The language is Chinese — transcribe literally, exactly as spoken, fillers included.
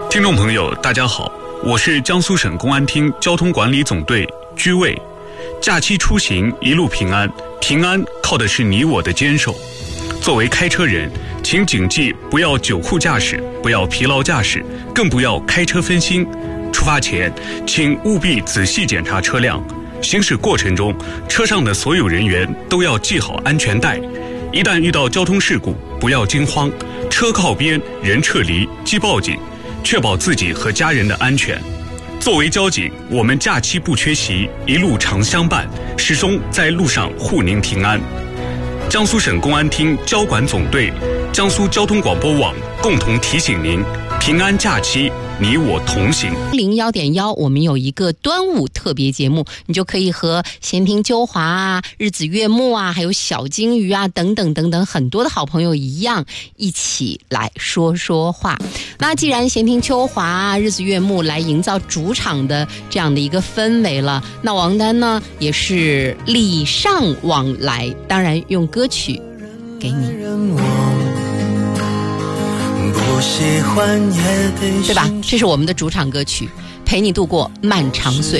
听众朋友大家好，我是江苏省公安厅交通管理总队居卫。假期出行一路平安，平安靠的是你我的坚守。作为开车人，请谨记不要酒后驾驶，不要疲劳驾驶，更不要开车分心。出发前请务必仔细检查车辆，行驶过程中车上的所有人员都要系好安全带。一旦遇到交通事故，不要惊慌，车靠边，人撤离，即报警，确保自己和家人的安全。作为交警，我们假期不缺席，一路常相伴，始终在路上护您平安。江苏省公安厅交管总队、江苏交通广播网共同提醒您：平安假期，你我同行。 零幺点幺，我们有一个端午特别节目，你就可以和闲庭秋华啊、日子月木啊，还有小金鱼啊等等等等很多的好朋友一样，一起来说说话。那既然闲庭秋华啊、日子月木来营造主场的这样的一个氛围了，那王丹呢也是礼尚往来，当然用歌曲给你。 不喜欢也得， 对吧？这是我们的主场歌曲，陪你度过漫长岁月。